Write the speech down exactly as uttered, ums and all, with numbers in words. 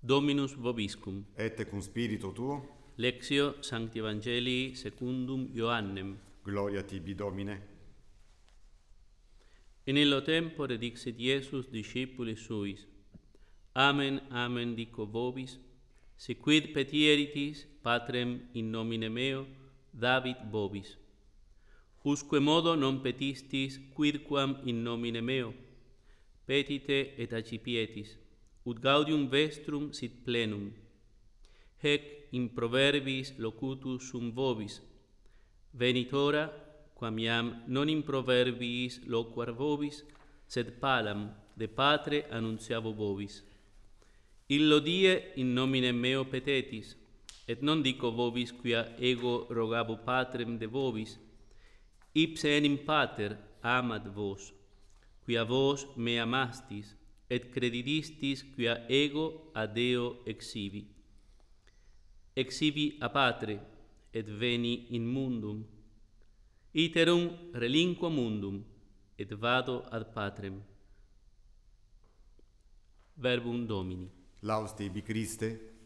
Dominus vobiscum. Et cum spiritu tuo, Lectio Sancti Evangelii secundum Ioannem. gloria tibi Domine. In illo tempore dixit Iesus discipulis suis: Amen, amen dico vobis, si quid petieritis Patrem in nomine meo, davit vobis. Usque modo non petistis quidquam in nomine meo, petite et accipietis, ut gaudium vestrum sit plenum. Hec in proverbis locutus sum vobis, venit ora, quam iam non in proverbiis loquar vobis, sed palam de Patre annuntiavo vobis. Illo die in nomine meo petetis, et non dico vobis quia ego rogabo Patrem de vobis, ipse enim Pater amat vos, quia vos me amastis, et credidistis quia ego a Deo exivi. Exivi a Patre, et veni in mundum. Iterum relinquo mundum, et vado ad Patrem. Verbum Domini. Laus tibi Christe.